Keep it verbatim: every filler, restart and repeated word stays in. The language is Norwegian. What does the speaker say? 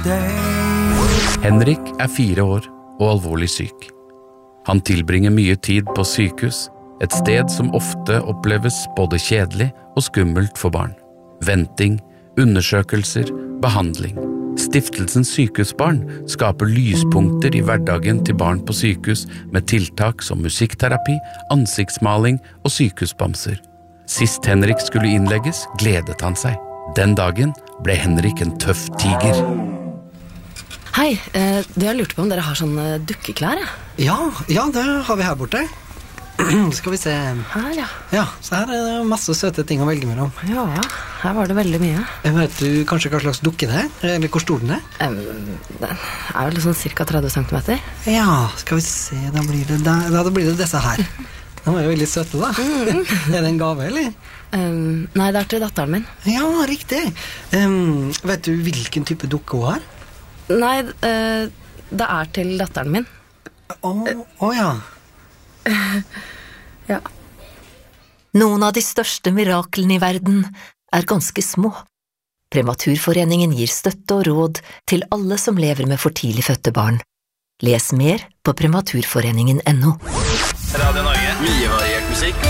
Henrik er fire år og alvorlig syk. Han tilbringer mye tid på sykehus, et sted som ofte oppleves både kjedelig og skummelt for barn. Venting, undersøkelser, behandling. Stiftelsen Sykehusbarn skaper lyspunkter i hverdagen til barn på sykehus med tiltak som musikkterapi, ansiktsmaling og sykehusbamser. Sist Henrik skulle innlegges, gledet han seg. Den dagen ble Henrik en tøff tiger. Hei, eh, jeg lurte på om dere har sånne dukkeklær, ja? Ja, ja, det har vi her borte. Skal vi se. Her, ja. Ja, så her er det masse søte ting å velge mellom. Ja, her var det veldig mye. Vet du kanskje hva slags dukke det er? Eller hvor stor den er? Um, den er vel sånn cirka tretti centimeter. Ja, skal vi se, da blir det, der, da blir det disse her. De er jo veldig søte da. Mm. Er det en gave, eller? Um, nei, det er til datteren min. Ja, riktig. Um, vet du hvilken type dukke hun har? Nei, uh, det er til datteren min. Å, å ja. Ja. Noen av de største miraklene i verden er ganske små. Prematurforeningen gir støtte og råd til alle som lever med for tidlig fødte barn. Les mer på prematurforeningen punktum no. Radio Norge. Mye variert musikk.